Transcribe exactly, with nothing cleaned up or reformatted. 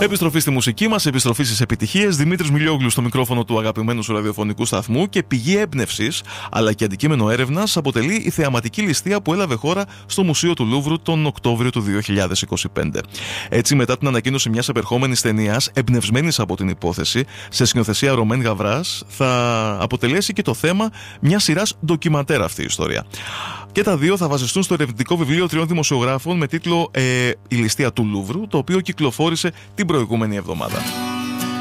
Επιστροφή στη μουσική μας, επιστροφή στις επιτυχίες. Δημήτρης Μιλιόγλου στο μικρόφωνο του αγαπημένου σου ραδιοφωνικού σταθμού και πηγή έμπνευσης αλλά και αντικείμενο έρευνας αποτελεί η θεαματική ληστεία που έλαβε χώρα στο Μουσείο του Λούβρου τον Οκτώβριο του δύο χιλιάδες είκοσι πέντε. Έτσι, μετά την ανακοίνωση μιας επερχόμενης ταινίας εμπνευσμένης από την υπόθεση, σε σκηνοθεσία Ρωμέν Γαβράς, θα αποτελέσει και το θέμα μιας σειράς ντοκιμαντέρ αυτή η ιστορία. Και τα δύο θα βασιστούν στο ερευνητικό βιβλίο τριών δημοσιογράφων με τίτλο ε, «Η ληστεία του Λούβρου», το οποίο κυκλοφόρησε την προηγούμενη εβδομάδα.